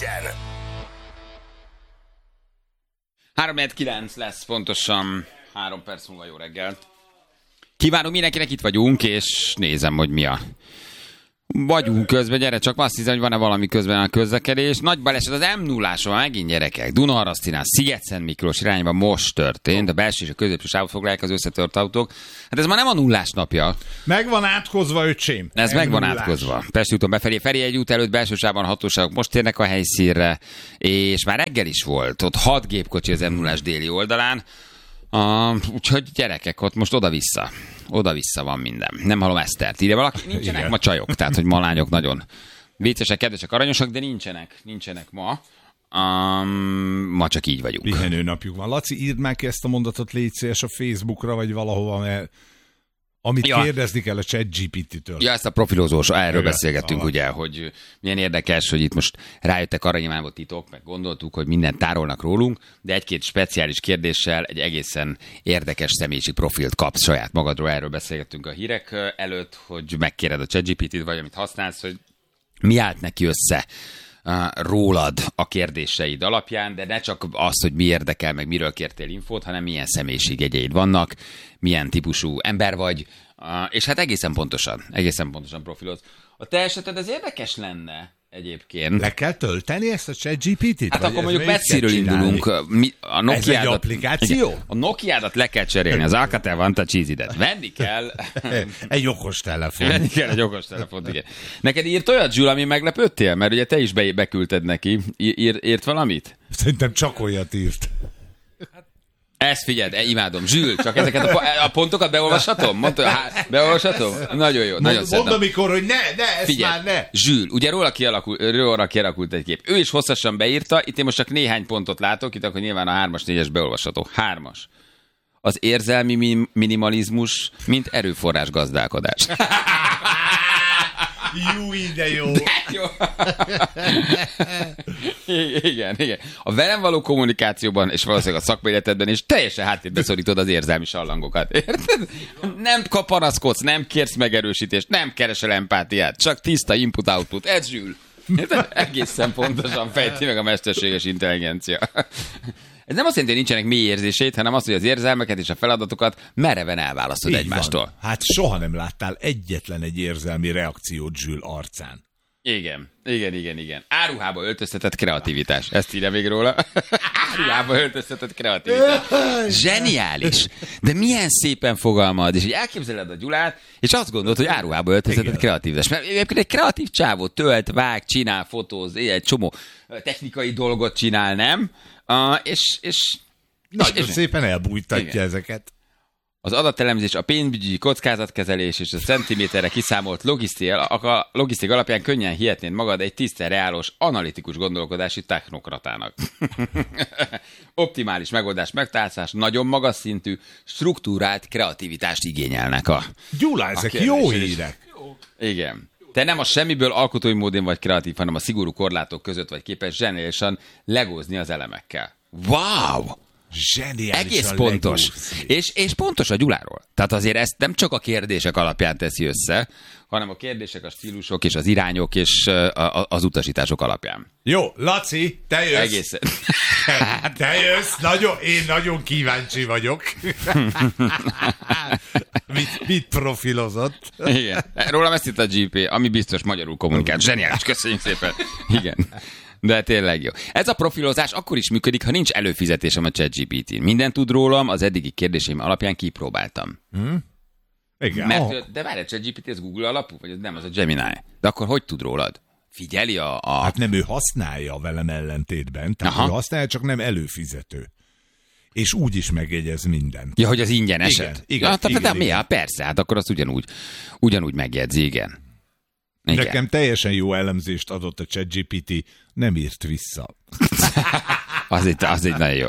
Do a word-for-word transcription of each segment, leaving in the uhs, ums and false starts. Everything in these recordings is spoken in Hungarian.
legyen. három kilenc lesz pontosan, három perc múlva. Jó reggel. Kívánunk mindenkinek, itt vagyunk, és nézem, hogy mi a... Vagyunk közben, gyere, csak azt hiszem, hogy van-e valami közben a közlekedés. Nagy baleset az em nulláson, megint gyerekek. Dunaharasztinál, Sziget-Szent Miklós irányban most történt. A belső és a középső sávot foglalják az összetört autók. Hát ez már nem a nullás napja. Meg van átkozva, öcsém. Ez meg van átkozva. Pesti úton befelé, Ferihegy út előtt belső sávban a hatóságok most térnek a helyszínre, és már reggel is volt. Ott hat gépkocsi az em nullás déli oldalán. Uh, úgyhogy gyerekek, ott most oda-vissza. Oda-vissza van minden. Nem hallom Esztert. Ide valaki? Nincsenek Igen. ma csajok. Tehát, hogy ma lányok nagyon viccesek, kedvesek, aranyosak, de nincsenek. Nincsenek ma. Um, ma csak így vagyunk. Pihenő napjuk van. Laci, írd már ki ezt a mondatot, légy szíves a Facebookra, vagy valahova, mert amit ja. kérdezni kell a ChatGPT-től. Ja, ezt a profilozós, erről beszélgettünk, aha. ugye, hogy milyen érdekes, hogy itt most rájöttek arra nyilván volt titok, meg gondoltuk, hogy mindent tárolnak rólunk, de egy-két speciális kérdéssel egy egészen érdekes személyiség profilt kapsz saját magadról. Erről beszélgettünk a hírek előtt, hogy megkéred a ChatGPT-t, vagy amit használsz, hogy mi állt neki össze rólad a kérdéseid alapján, de ne csak azt, hogy mi érdekel, meg miről kértél infót, hanem milyen személyiségjegyeid vannak, milyen típusú ember vagy, és hát egészen pontosan, egészen pontosan profiloz. A te eseted ez érdekes lenne egyébként. Le kell tölteni ezt a ChatGPT-t? Hát akkor mondjuk messziről indulunk. Mi, a Nokiádat, ez egy applikáció? Igen, a Nokiádat le kell cserélni, az Alcatel Vantage Easy-det. Venni kell... egy okos telefon. Venni kell egy okos telefont, igen. Neked írt olyat, Zsül, ami meglepődtél? Mert ugye te is be, beküldted neki. Ír, írt valamit? Szerintem csak olyat írt. Ezt figyeld, imádom. Zsül, csak ezeket a, a pontokat beolvashatom? Mondta, há, beolvashatom? Nagyon jó, nagyon szeretem. Mondd amikor, hogy ne, ne, ezt figyeld, már ne. Zsül, ugye róla kialakult, róla kialakult egy kép. Ő is hosszasan beírta, itt én most csak néhány pontot látok, itt akkor nyilván a hármas, négyes beolvasható. Hármas. Az érzelmi minimalizmus, mint erőforrás gazdálkodás. Jó, ide jó. De jó. igen, igen. A velem való kommunikációban, és valószínűleg a szakmai életedben is teljesen háttérbe szorítod az érzelmi sallangokat. Érted? Nem panaszkodsz, nem kérsz megerősítést, nem keresel empátiát, csak tiszta input-output. Ez Zsül. Egészen pontosan fejti meg a mesterséges intelligencia. Ez nem azt jelenti, hogy nincsenek mély érzéseid, hanem az, hogy az érzelmeket és a feladatokat mereven elválasztod így egymástól. Van. Hát soha nem láttál egyetlen egy érzelmi reakciót Zsül arcán. Igen, igen, igen, igen. Áruhába öltöztetett kreativitás. Ezt írja még róla. Áruhába öltöztetett kreativitás. Zseniális. De milyen szépen fogalmad, és hogy elképzeled a Gyulát, és azt gondolod, hogy áruhába öltöztetett kreativitás. Mert egyébként egy kreatív csávó tölt, vág, csinál, fotóz, egy csomó technikai dolgot csinál, nem? Uh, és, és, Nagyon és, szépen elbújtatja igen. ezeket. Az adatelemzés, a pénzügyi kockázatkezelés és a centiméterre kiszámolt logisztik alapján könnyen hihetnéd magad egy tisztán reálos, analitikus gondolkodási technokratának. Optimális megoldás megtalálás, nagyon magas szintű, struktúrált kreativitást igényelnek a... Gyula, ezek a jó hírek. Igen. Te nem a semmiből alkotói módon vagy kreatív, hanem a szigorú korlátok között vagy képes zseniálisan legózni az elemekkel. Wow! Zseniálisan egész pontos. És, és pontos a Gyuláról. Tehát azért ezt nem csak a kérdések alapján teszi össze, hanem a kérdések, a stílusok és az irányok és a, a, az utasítások alapján. Jó, Laci, te jössz. Egészen. Te jössz, nagyon, én nagyon kíváncsi vagyok. mit, mit profilozott? Igen. Rólam ezt itt a gé pé, ami biztos magyarul kommunikál. Zseniális, köszönjük szépen. Igen. De tényleg jó. Ez a profilozás akkor is működik, ha nincs előfizetésem a ChatGPT-n. Mindent tud rólam, az eddigi kérdéseim alapján kipróbáltam. Hmm? Igen. Mert, oh. De várj, a ChatGPT ez Google alapú? Vagy nem, az a Gemini. De akkor hogy tud rólad? Figyeli a... a... Hát nem, ő használja velem ellentétben. Tehát Aha. ő használja, csak nem előfizető. És úgy is megjegyez mindent. Ja, hogy az ingyen eset? Igen, igen, ja, igen, de igen. Mi? Persze, hát akkor azt ugyanúgy, ugyanúgy megjegyzi, igen. igen. Nekem teljesen jó elemzést adott a ChatGPT, nem írt vissza. az, egy, az egy nagyon jó.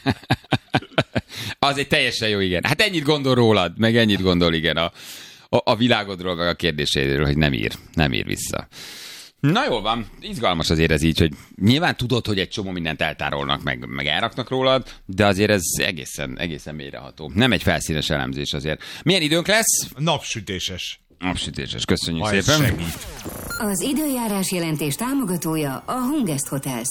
Az egy teljesen jó, igen. Hát ennyit gondol rólad, meg ennyit gondol, igen, a, a, a világodról, meg a kérdéséről, hogy nem ír, nem ír vissza. Na jól van, izgalmas azért ez így, hogy nyilván tudod, hogy egy csomó mindent eltárolnak, meg, meg elraknak rólad, de azért ez egészen, egészen mélyreható. Nem egy felszínes elemzés azért. Milyen időnk lesz? Napsütéses. Napsütéses, köszönjük Ha ez szépen. segít. Az időjárás jelentés támogatója a Hungest Hotels.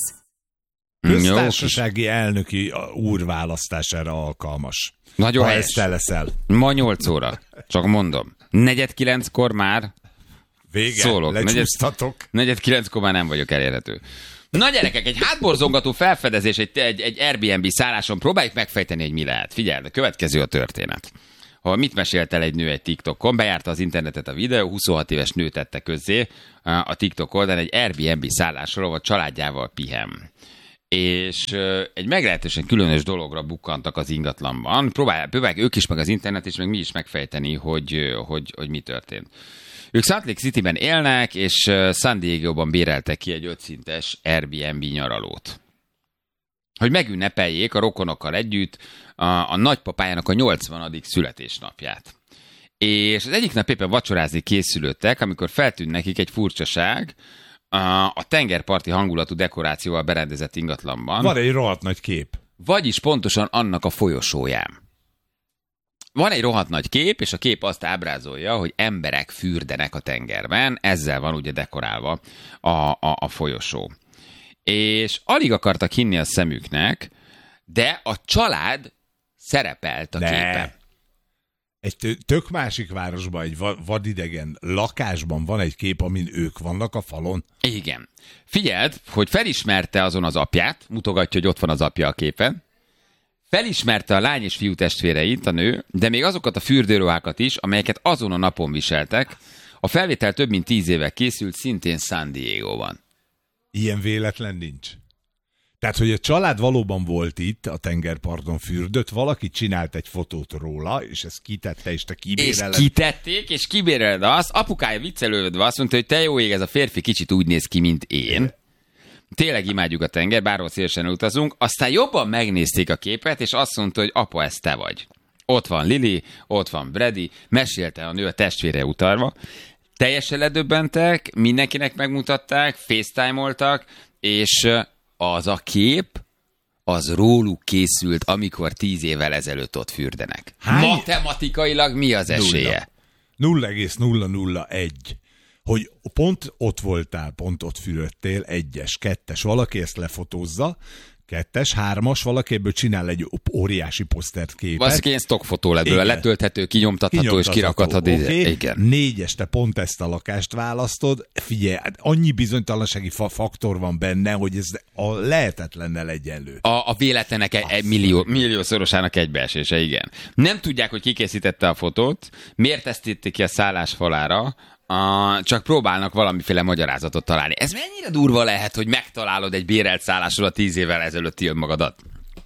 Köztársasági elnöki úr választására alkalmas. Nagyon ha helyes. ezt te leszel. Ma nyolc óra, csak mondom. Negyed kilenckor már Vége, szólok. lecsúsztatok. Negyed kilenckor már nem vagyok elérhető. Na gyerekek, egy hátborzongató felfedezés egy, egy, egy Airbnb szálláson, próbáljuk megfejteni, hogy mi lehet. Figyeld, a következő a történet. Ha mit mesélt el egy nő egy TikTokon, bejárta az internetet a videó, huszonhat éves nő tette közzé a TikTok oldalon egy Airbnb szállásról, ahol családjával pihen. És egy meglehetősen különös dologra bukkantak az ingatlanban. Próbálják, próbálják ők is, meg az internet, és meg mi is megfejteni, hogy, hogy, hogy mi történt. Ők Salt Lake Cityben élnek, és San Diego-ban béreltek ki egy ötszintes Airbnb nyaralót. Hogy megünnepeljék a rokonokkal együtt a, a nagypapájának a nyolcvanadik születésnapját. És az egyik nap éppen vacsorázni készülődtek, amikor feltűnt nekik egy furcsaság a, a tengerparti hangulatú dekorációval berendezett ingatlanban. Van egy rohadt nagy kép. Vagyis pontosan annak a folyosóján. Van egy rohadt nagy kép, és a kép azt ábrázolja, hogy emberek fürdenek a tengerben, ezzel van ugye dekorálva a, a, a folyosó. És alig akartak hinni a szemüknek, de a család szerepelt a ne. képen. Egy tök másik városban, egy vadidegen lakásban van egy kép, amin ők vannak a falon. Igen. Figyeld, hogy felismerte azon az apját, mutogatja, hogy ott van az apja a képen, felismerte a lány és fiú testvéreit, a nő, de még azokat a fürdőruhákat is, amelyeket azon a napon viseltek. A felvétel több mint tíz éve készült, szintén San Diego-ban. Ilyen véletlen nincs. Tehát, hogy a család valóban volt itt, a tengerparton fürdött, valaki csinált egy fotót róla, és ezt kitette, és te kibéreled. És kitették, és kibéreled azt. Apukája viccelődve azt mondta, hogy te jó ég, ez a férfi kicsit úgy néz ki, mint én. Tényleg imádjuk a tenger, bárhol szívesen utazunk. Aztán jobban megnézték a képet, és azt mondta, hogy apa, ez te vagy. Ott van Lili, ott van Brady, mesélte a nő a testvére utalva. Teljesen ledöbbentek, mindenkinek megmutatták, facetime-oltak, és az a kép, az róluk készült, amikor tíz évvel ezelőtt ott fürdenek. Hány? Matematikailag mi az esélye? nulla egész nulla nulla egy. Hogy pont ott voltál, pont ott fürödtél, egyes, kettes, valaki ezt lefotózza, kettes, hármas, valaki ebből csinál egy óriási posztert képet. Valószínűleg ilyen stockfotó lett belőle, letölthető, kinyomtatható, kinyomtatható és kirakható. Okay. Igen. Négyes, te pont ezt a lakást választod. Figyelj, annyi bizonytalansági faktor van benne, hogy ez a lehetetlennel egyenlő. A, a véletlenek egy, egy millió, milliószorosának egybeesése, igen. Nem tudják, hogy ki készítette a fotót, miért tesztették ki a szállás falára, Uh, csak próbálnak valamiféle magyarázatot találni. Ez mennyire durva lehet, hogy megtalálod egy bérelt szállásról a tíz évvel ezelőtti önmagadat?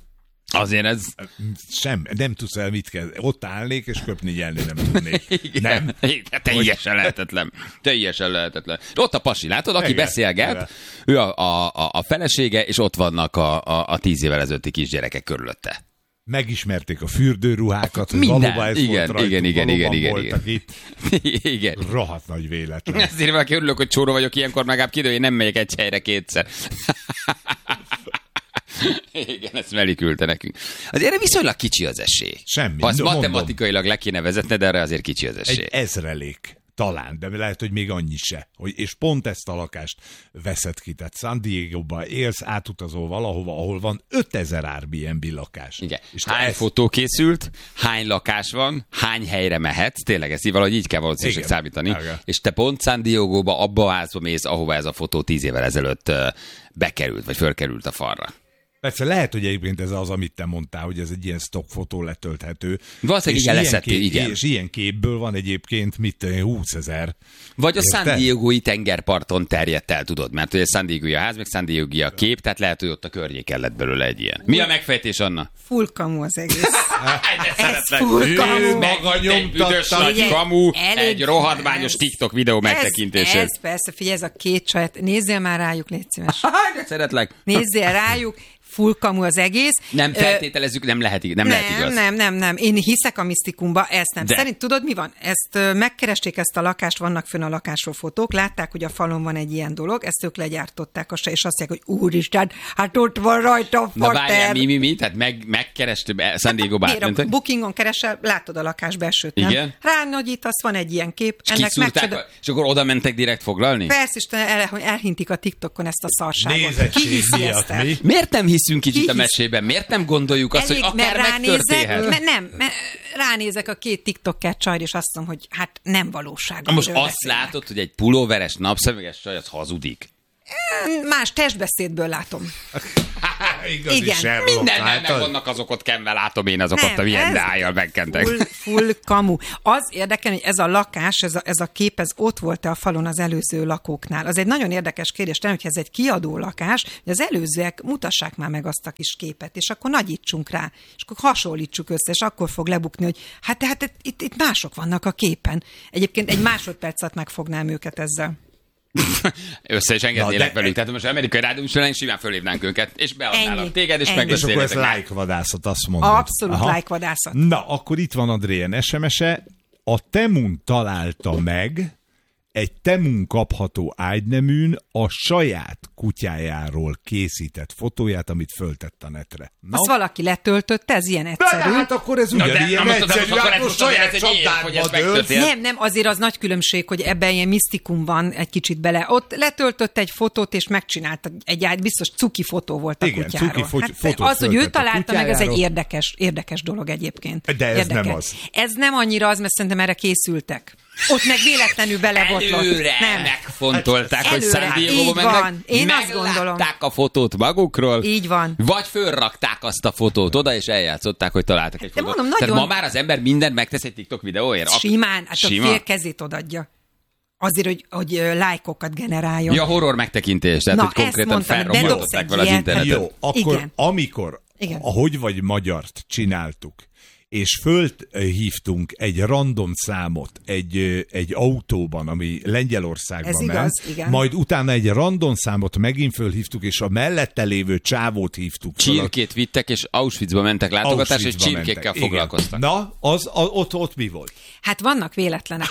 Azért ez... Sem, nem tudsz el mit kell. Ott állnék, és köpni nyelni nem tudnék. Igen, nem? Igen, teljesen lehetetlen. Teljesen lehetetlen. Ott a pasi, látod, aki igen, beszélget, igen. Ő a, a, a felesége, és ott vannak a, a, a tíz évvel ezelőtti kisgyerekek körülötte. Megismerték a fürdőruhákat, hogy minden. valóban ez igen, volt rajtuk, igen, igen, igen, igen, voltak igen. itt. Igen. Rohadt nagy véletlen. Ezért valaki örülök, hogy csóró vagyok, ilyenkor megább kidő, én nem megyek egy helyre kétszer. Igen, ezt Meli küldte nekünk. Azért erre viszonylag kicsi az esély. Semmi. Azt Mondom. matematikailag le kéne vezetni, de erre azért kicsi az esély. Egy ezrelék. Talán, de lehet, hogy még annyi se. Hogy, és pont ezt a lakást veszed ki. Tehát San Diego-ban élsz, átutazol valahova, ahol van ötezer Airbnb lakás. Igen. És hány ezt... fotó készült, hány lakás van, hány helyre mehetsz, tényleg ezt valahogy így kell valószínűleg számítani. Igen. És te pont San Diego-ba, abba a házba mész, ahova ez a fotó tíz évvel ezelőtt bekerült, vagy fölkerült a falra. Persze lehet, hogy egyébként ez az, amit te mondtál, hogy ez egy ilyen stockfotó letölthető. Valószínűleg igen, leszettél, igen. És ilyen képből van egyébként mit húszezer. Vagy a San Diego-i tengerparton terjedt el, tudod, mert ugye San Diego-i a ház, meg San Diego-i a kép, tehát lehet, hogy ott a környéken lett belőle egy ilyen. Mi a megfejtés, Anna? Full kamu az egész. Ez full kamu. Maga büdös nagy kamu, egy rohadmányos TikTok videó megtekintését. Ez persze, figyelj, ez a két csajt, nézzél már rájuk, légy szíves. De szeretlek. Nézzél rájuk, full kamu az egész. Nem feltételezzük, nem lehet, nem, nem lehet igaz. Nem, nem, nem. Én hiszek a misztikumba, ezt nem. De. Szerint tudod, mi van? Ezt megkeresték ezt a lakást, vannak fönn a lakásról fotók, látták, hogy a falon van egy ilyen dolog, ezt ők legyártották, és azt mondják, hogy úristen, hát ott van rajta a Na fater. várjál, mi, mi, mi? Tehát meg, megkerestük San Diego Hát, Bármentek? Bookingon keresel, látod a lakás belsőt, nem? Igen. Ránagyítasz, van egy ilyen kép. És kiszúrták, megcsod... és akkor oda mentek direkt foglalni? Persze, Isten, el, elhintik a TikTokon ezt a szarságot. Nézettség Ki hiszi miatt ezt el? mi? Miért nem hiszünk kicsit Ki a hisz? mesében? Miért nem gondoljuk azt, Elég, hogy akár mert ránézek, megtörténhet? mert nem, mert ránézek a két TikToker csajra, és azt mondom, hogy hát nem valóság. Na most amiről azt beszélnek. látod, hogy egy pulóveres, napszemüveges csaj az hazudik. Más testbeszédből látom. Igazi Igen. Sherlock, Minden meg látod? vannak azok ott kenve, látom én azokat, Nem, amilyen ez dájjal megkentek. Full, full kamu. Az érdekel, hogy ez a lakás, ez a, ez a kép, ez ott volt-e a falon az előző lakóknál. Az egy nagyon érdekes kérdés, hogy ez egy kiadó lakás, hogy az előzőek mutassák már meg azt a kis képet, és akkor nagyítsunk rá, és akkor hasonlítsuk össze, és akkor fog lebukni, hogy hát, hát itt, itt mások vannak a képen. Egyébként egy másodpercet megfognám őket ezzel. Össze is engednélek Na, de- velük. Tehát most amerikai rádióműsorán simán fölhívnánk őket, és beadnálak Ennyi. téged, és Ennyi. És akkor ez megbeszélhetek. like vadászat, azt mondod. Abszolút Aha. like-vadászat. Na, akkor itt van Adrien es em es-e. A Temun találta meg egy Temun kapható ágyneműn a saját kutyájáról készített fotóját, amit föltett a netre. Na, Azt valaki letöltötte, ez ilyen de egyszerű. hát akkor ez Na, de- ugyanilyen na most az- egyszerű, akkor hát ez most most saját ez egy ér, hogy ez csapdádba dőlsz. megtörtént. Nem, nem, azért az nagy különbség, hogy ebben ilyen misztikum van egy kicsit bele. Ott letöltött egy fotót, és megcsinálta egy át, biztos cuki fotó volt a Igen, kutyáról. cuki fo- hát fotót az, hogy ő föltett a találta meg, ez egy kutyájáról. érdekes, érdekes dolog egyébként. De ez érdekes. nem az. Ez nem annyira az, mert szerintem erre készültek. Ott meg véletlenül belebotlott. Előre Nem. megfontolták, hogy Előre. San Diego-ba Így mennek, van. Én azt gondolom. meglátták a fotót magukról, Így van. vagy fölrakták azt a fotót oda, és eljátszották, hogy találtak egy De fotót. mondom, Tehát nagyon- ma már az ember mindent megtesz egy TikTok videóért. Ak- Simán, hát Sima? a fél kezét odadja. Azért, hogy, hogy ö, lájkokat generáljon. Ja, horror megtekintés, tehát Na, hogy konkrétan ezt mondtam, hogy bedobsz felrobbantották egy vele az ilyet. internetet. Jó, akkor Igen. amikor, Igen. ahogy vagy magyart csináltuk, és fölhívtunk egy random számot egy, ö, egy autóban, ami Lengyelországban Ez ment, igaz, igen. majd utána egy random számot megint fölhívtuk, és a mellette lévő csávót hívtuk föl. Csirkét vittek, és Auschwitzba mentek látogatásra, és Auschwitzba csirkékkel mentek. foglalkoztak. Igen. Na, az, a, ott, ott mi volt? Hát vannak véletlenek.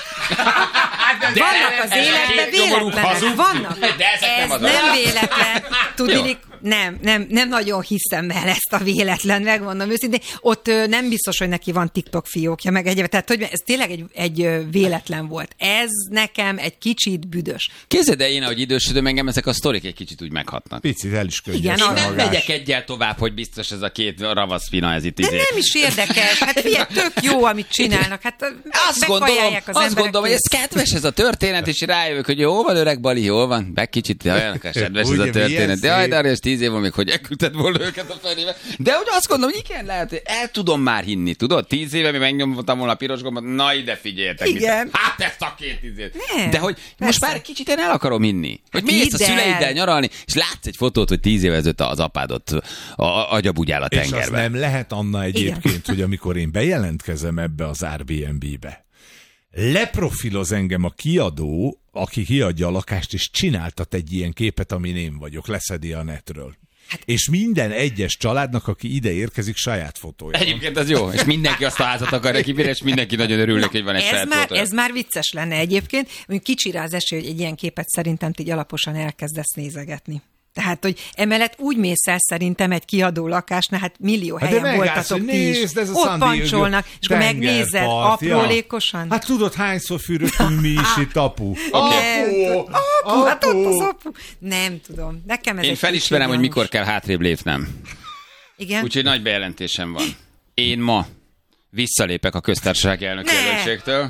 De Vannak az ez a életben két nyomorú véletlenek. hazug. Vannak. De ezek Ez nem azok. nem véletlen. Tudnilik, nem, nem, nem nagyon hiszem el ezt a véletlen, megmondom őszintén. Ott ö, nem biztos, hogy neki van TikTok fiókja, meg egyébként. Tehát, hogy ez tényleg egy, egy ö, véletlen volt. Ez nekem egy kicsit büdös. Képzeld el, én, ahogy idősödöm, engem ezek a sztorik egy kicsit úgy meghatnak. Picit el is Igen, könnyes az- Én nem magás. megyek egyel tovább, hogy biztos ez a két ravaszfina, ez itt De izé. nem is érdekes. Hát figyelj, tök jó, amit csinálnak. Hát Azt gondolom, bekajálják az azt emberek gondolom, hogy ez kedves ez a történet, és rájövök, hogy jó van, öreg Bali, jól van, meg kicsit olyan kedves ez Ugye, a milyen történet. De szép. jaj, de arra is tíz év van még, hogy elküldted volna őket a felébe. De hogy azt gondolom, hogy igen, lehet, hogy el tudom már hinni, tudod? Tíz éve mi megnyomtam volna a piros gombot, na ide figyeljetek. Igen. mit- Hát ezt a két izét. Nem, De hogy most persze. már egy kicsit én el akarom hinni. Hogy Hát mész a hidd el. szüleiddel nyaralni, és látsz egy fotót, hogy tíz éve ezelőtt az apádot a, a, agyabugyál a És az tengerbe. nem lehet, Anna, egyébként, hogy amikor én bejelentkezem ebbe az Airbnb-be, leprofiloz engem a kiadó, aki kiadja a lakást, és csináltat egy ilyen képet, amin én vagyok, leszedi a netről. Hát, és minden egyes családnak, aki ide érkezik, saját fotója. Egyébként az jó, és mindenki azt a házat akarja kibírni, és mindenki nagyon örül neki, hogy van egy ez saját már, fotója. ez már vicces lenne egyébként. Mondjuk kicsi rá az esély, hogy egy ilyen képet szerintem így alaposan elkezdesz nézegetni. Tehát, hogy emellett úgy mész el szerintem egy kiadó lakásnál, hát millió Hát helyen megállsz, voltatok hogy ti is. nézd, ez a Ott San Diego pancsolnak, és akkor megnézed tengerpart, ja. aprólékosan. Hát tudod, hányszor fürödtünk mi is itt, apu? Nem, Apu! apu, hát ott az apu. Nem tudom. Nekem ez Én egy felismerem, hogy kicsit mikor gyanús. kell hátrébb lépnem. Igen? Úgyhogy nagy bejelentésem van. Én ma visszalépek a köztársasági elnök Ne! jelöltségtől.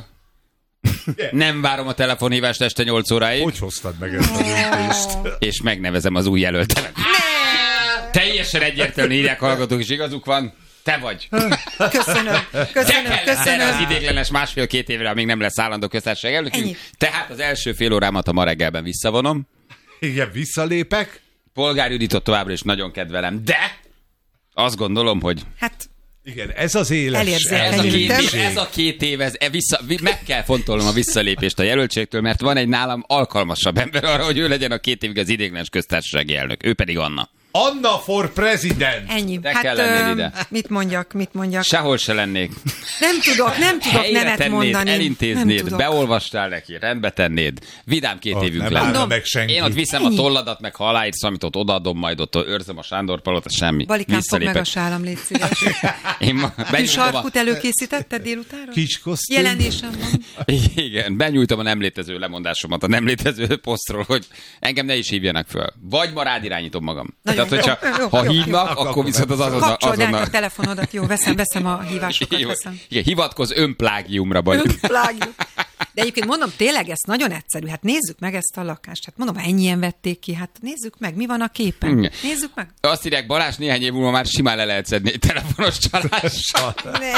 Nem várom a telefonhívást este nyolc óráig, Hogy hoztad meg ezt a döntést? és megnevezem az új jelöltemet. Teljesen egyértelműen írják hallgatók, és igazuk van. Te vagy. Köszönöm, Te köszönöm, kell erre az köszönöm. idéglenes másfél-két évre, amíg nem lesz állandó köztársaság elnökünk. Ennyi. Tehát az első fél órámat a ma reggelben visszavonom. Igen, visszalépek. Polgár Juditot továbbra is nagyon kedvelem, de azt gondolom, hogy Hát Igen, ez az éles Elérzékenyültem. ez a, két elnökség. év, ez a két év, ez, e vissza, vi- meg kell fontolnom a visszalépést a jelöltségtől, mert van egy nálam alkalmasabb ember arra, hogy ő legyen a két évig az idéglenes köztársasági elnök. Ő pedig Anna. Anna for president! Ennyi. Te hát kell lennél ö, ide. mit mondjak, mit mondjak. Sehol se lennék. Nem tudok, nem tudok Helyre nemet tennéd, mondani. Nem elintéznéd, tudok. beolvastál neki, rendbe tennéd. Vidám két Ott évünk nem lenne. állna Mondom, meg senki. Én ott viszem Ennyi. a tolladat, meg ha aláírsz, amit ott odaadom, majd ott őrzöm a Sándor palota, semmi. Balikám, fog meg a Visszalépek. sálam, légy szíves. Én ma Kis benyújtom a... sarkút előkészítetted délutánra? Kis kosztüm. Jelenésem van. Igen, benyújtom a nem létező lemondásomat a nem létező posztról, hogy engem ne is hívjanak föl. Vagy ma rád irányítom magam. Nagyon Tehát, hogyha jó, jó, ha jó, hívnak, jó. akkor viszont az azonnal... Kapcsold át azonnal... a telefonodat, jó, veszem, veszem a hívásokat, Jó, veszem. igen, hivatkozz önplágiumra, Bali. Plágium. De egyébként mondom, tényleg ez nagyon egyszerű. Hát nézzük meg ezt a lakást. Hát mondom, ha ennyien vették ki, hát nézzük meg, mi van a képen. Igen. Nézzük meg. Azt írják, Balázs néhány év múlva már simán le lehet szedni egy telefonos csalással. Ne.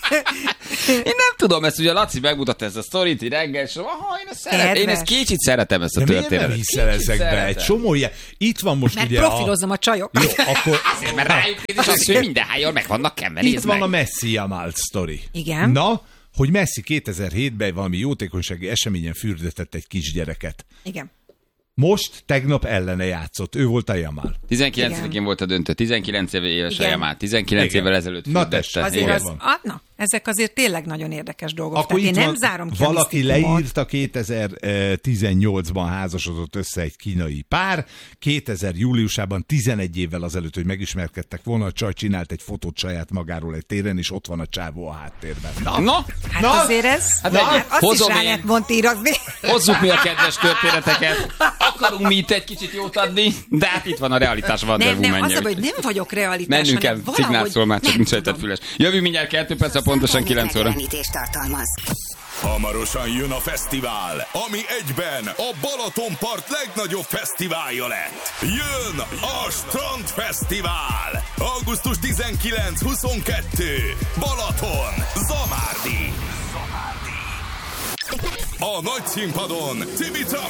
Én nem tudom, ezt ugye Laci megmutatta ezt a sztorit így reggel, és aha, én ezt szeretem. Én ezt Kedves. kicsit szeretem, ezt a De miért nem történetet. hiszel Kicsit ezekbe? szeretem. Egy csomó ilyen. Itt van most Mert ugye profilozom a csajokat. Jó, akkor Azért, mert rájuk néz, és azt, hogy minden hányan meg vannak kemmen, itt nézd van meg. a Messi Jamal sztori. Igen. Na, hogy Messi kétezer-hétben valami jótékonysági eseményen fürdetett egy kisgyereket. Igen. Most tegnap ellene játszott. Ő volt a Jamal. tizenkilencedikén Igen. volt a döntő, tizenkilenc éves Igen. a Jamál, tizenkilenc Igen. évvel ezelőtt Na fürdette. tessék, Azért Igen. az, van. ah, na, ezek azért tényleg nagyon érdekes dolgok. Akkor Tehát itt én nem van, zárom ki a valaki misztikumot. leírta, kétezer-tizennyolcban házasodott össze egy kínai pár, kétezer júliusában tizenegy évvel azelőtt, hogy megismerkedtek volna, a csaj csinált egy fotót saját magáról egy téren, és ott van a csávó a háttérben. Na, Na, Hát Na, azért ez, hát hát egy- azt hozom is rá én. lehet montírozni. hozzuk mi a kedves történeteket. Akarunk mi itt egy kicsit jót adni, de hát itt van a realitás, van Nem, nem, az a menjünk. baj, hogy nem vagyok realitás, Menjünk el, hanem valahogy szignálszól már csak nem nincs rajtad tudom. füles. Jövő mindjárt kettő perc, pontosan kilenc óra. Megjelenítést tartalmaz. Hamarosan jön a fesztivál, ami egyben a Balatonpart legnagyobb fesztiválja lett. Jön a Strandfesztivál! augusztus tizenkilenc huszonkettő Balaton, Zamárdi. A nagy színpadon Cimita